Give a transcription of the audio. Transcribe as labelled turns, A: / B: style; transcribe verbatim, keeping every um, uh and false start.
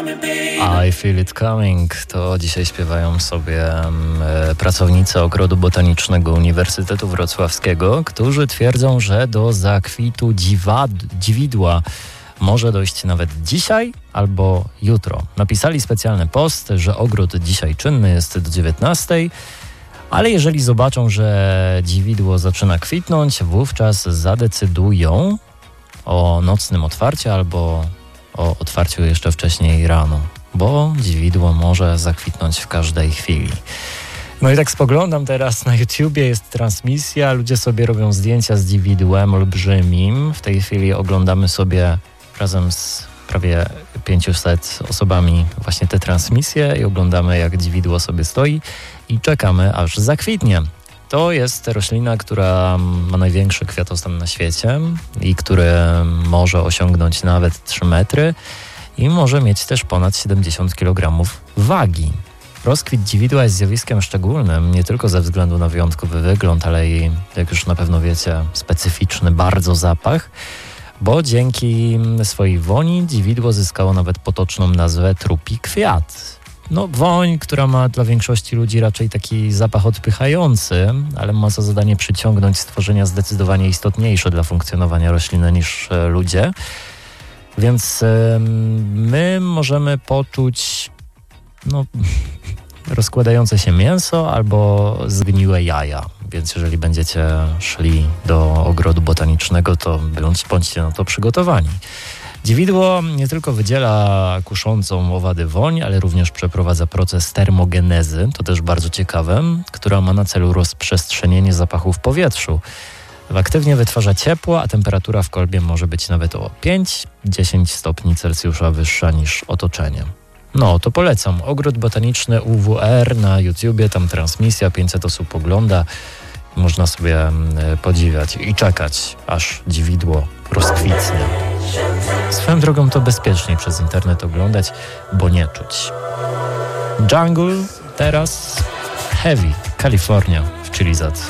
A: I Feel It Coming to dzisiaj śpiewają sobie e, pracownicy Ogrodu Botanicznego Uniwersytetu Wrocławskiego, którzy twierdzą, że do zakwitu dziwad, dziwidła może dojść nawet dzisiaj albo jutro. Napisali specjalny post, że ogród dzisiaj czynny jest do dziewiętnastej, ale jeżeli zobaczą, że dziwidło zaczyna kwitnąć, wówczas zadecydują o nocnym otwarciu albo o otwarciu jeszcze wcześniej rano, bo dziwidło może zakwitnąć w każdej chwili. No i tak spoglądam teraz na YouTubie, jest transmisja, ludzie sobie robią zdjęcia z dziwidłem olbrzymim. W tej chwili oglądamy sobie razem z prawie pięciuset osobami właśnie tę transmisję i oglądamy, jak dziwidło sobie stoi i czekamy, aż zakwitnie. To jest roślina, która ma największy kwiatostan na świecie i który może osiągnąć nawet trzy metry i może mieć też ponad siedemdziesiąt kilogramów wagi. Rozkwit dziwidła jest zjawiskiem szczególnym, nie tylko ze względu na wyjątkowy wygląd, ale i, jak już na pewno wiecie, specyficzny bardzo zapach, bo dzięki swojej woni dziwidło zyskało nawet potoczną nazwę trupi kwiat. No, woń, która ma dla większości ludzi raczej taki zapach odpychający, ale ma za zadanie przyciągnąć stworzenia zdecydowanie istotniejsze dla funkcjonowania rośliny niż e, ludzie. Więc e, my możemy poczuć no, rozkładające się mięso albo zgniłe jaja. Więc jeżeli będziecie szli do ogrodu botanicznego, to bądźcie na to przygotowani. Dziwidło nie tylko wydziela kuszącą owady woń, ale również przeprowadza proces termogenezy, to też bardzo ciekawe, która ma na celu rozprzestrzenienie zapachu w powietrzu. Aktywnie wytwarza ciepło, a temperatura w kolbie może być nawet o pięć do dziesięciu stopni Celsjusza wyższa niż otoczenie. No, to polecam. Ogród Botaniczny U W R na YouTubie, tam transmisja, pięćset osób ogląda. Można sobie podziwiać i czekać, aż dziwidło rozkwitnie. Swoją drogą to bezpieczniej przez internet oglądać, bo nie czuć. Jungle, teraz Heavy, Kalifornia w Chilizad.